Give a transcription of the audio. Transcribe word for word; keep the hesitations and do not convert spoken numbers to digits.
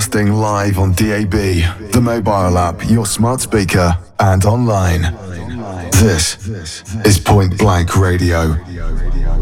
broadcasting live on D A B, the mobile app, your smart speaker, and online. This is Point Blank Radio.